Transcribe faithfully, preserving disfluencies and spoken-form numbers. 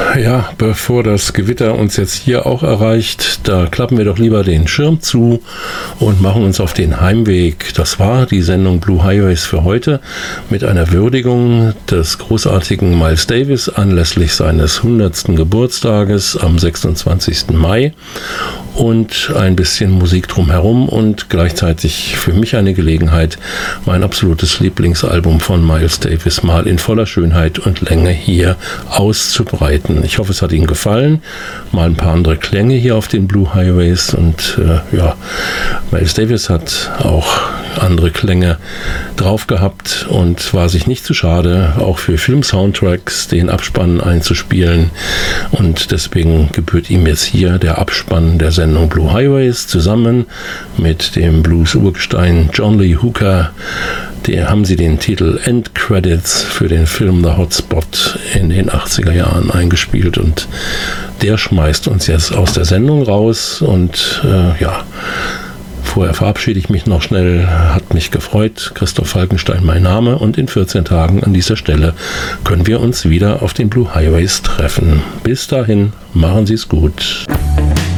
ja, bevor das Gewitter uns jetzt hier auch erreicht, da klappen wir doch lieber den Schirm zu und machen uns auf den Heimweg. Das war die Sendung Blue Highways für heute mit einer Würdigung des großartigen Miles Davis anlässlich seines hundertsten Geburtstages am sechsundzwanzigsten Mai und ein bisschen Musik drumherum und gleichzeitig für mich eine Gelegenheit, mein absolutes Lieblingsalbum von Miles Davis mal in voller Schönheit und Länge hier auszubreiten. Ich hoffe, es hat Ihnen gefallen. Mal ein paar andere Klänge hier auf den Blue Highways und äh, ja, Miles Davis hat auch andere Klänge drauf gehabt und war sich nicht zu schade, auch für Film-Soundtracks den Abspann einzuspielen, und deswegen gebührt ihm jetzt hier der Abspann der Sendung Blue Highways zusammen mit dem Blues-Urgestein John Lee Hooker. Der haben sie den Titel End Credits für den Film The Hotspot in den achtziger Jahren eingespielt, und der schmeißt uns jetzt aus der Sendung raus. Und äh, ja, vorher verabschiede ich mich noch schnell. Hat mich gefreut. Christoph Falkenstein mein Name, und in vierzehn Tagen an dieser Stelle können wir uns wieder auf den Blue Highways treffen. Bis dahin, machen Sie es gut.